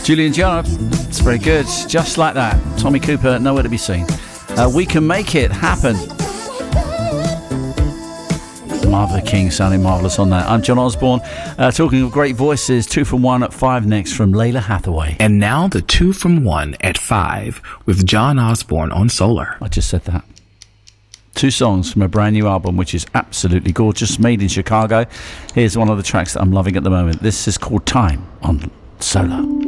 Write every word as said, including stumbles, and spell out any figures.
Julian Giard, it's very good. Just like that. Tommy Cooper, nowhere to be seen. Uh, we can make it happen. Marvin King sounding marvellous on that. I'm John Osborne. Uh, talking of great voices, two from one at five next from Layla Hathaway. And now the two from one at five with John Osborne on Solar. I just said that. Two songs from a brand new album, which is absolutely gorgeous, made in Chicago. Here's one of the tracks that I'm loving at the moment. This is called Time on Solar.